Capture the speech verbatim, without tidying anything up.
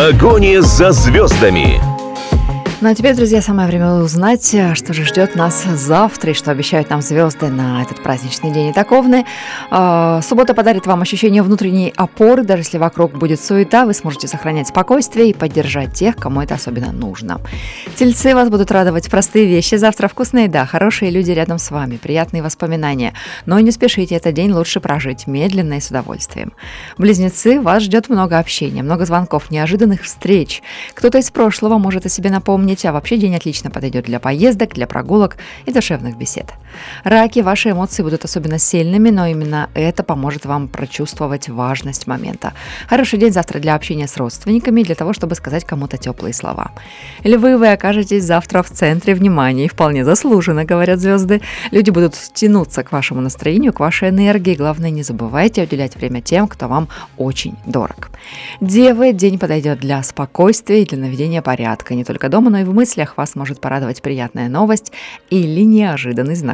погоне за звездами. Ну а теперь, друзья, самое время узнать, что же ждет нас завтра и что обещают нам звезды на этот праздничный день Итаковны. Э, суббота подарит вам ощущение внутренней опоры. Даже если вокруг будет суета, вы сможете сохранять спокойствие и поддержать тех, кому это особенно нужно. Тельцы, вас будут радовать простые вещи. Завтра вкусная еда, хорошие люди рядом с вами, приятные воспоминания. Но не спешите, этот день лучше прожить медленно и с удовольствием. Близнецы, вас ждет много общения, много звонков, неожиданных встреч. Кто-то из прошлого может о себе напомнить. А вообще день отлично подойдет для поездок, для прогулок и душевных бесед. Раки, ваши эмоции будут особенно сильными, но именно это поможет вам прочувствовать важность момента. Хороший день завтра для общения с родственниками и для того, чтобы сказать кому-то теплые слова. Львы, вы окажетесь завтра в центре внимания и вполне заслуженно, говорят звезды. Люди будут тянуться к вашему настроению, к вашей энергии. Главное, не забывайте уделять время тем, кто вам очень дорог. Девы, день подойдет для спокойствия и для наведения порядка. Не только дома, но и в мыслях вас может порадовать приятная новость или неожиданный знак